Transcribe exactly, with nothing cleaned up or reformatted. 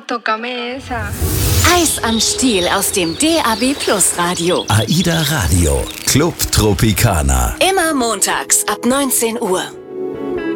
tócame esa. Eis am Stiel aus dem D A B Plus Radio. AIDA Radio, Club Tropicana. Immer montags ab neunzehn Uhr.